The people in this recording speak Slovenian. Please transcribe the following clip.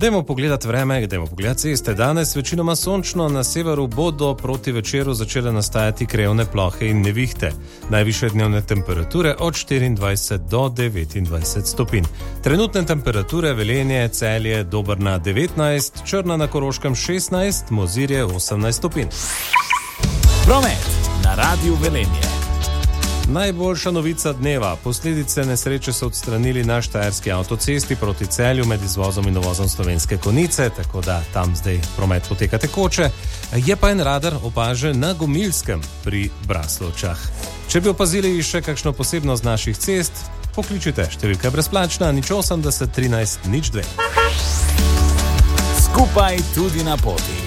Dajmo pogledati vreme, dajmo pogledati ceste. Danes večinoma sončno, na severu bodo proti večeru začele nastajati krajevne plohe in nevihte. Najvišje dnevne temperature od 24 do 29 stopinj. Trenutne temperature: Velenje, Celje, Dobrna 19, Črna na Koroškem 16, Mozirje 18 stopinj. Promet na Radiu Velenje. Najboljša novica dneva. Posledice nesreče so odstranili na štajerski avtocesti proti Celju med izvozom in uvozom Slovenske Konjice, tako da tam zdaj promet poteka tekoče. Je pa en radar opažen na Gomilskem pri Braslovčah. Če bi opazili še kakšno posebnost naših cest, pokličite, številka je brezplačna, 080 13 02. Skupaj tudi na poti.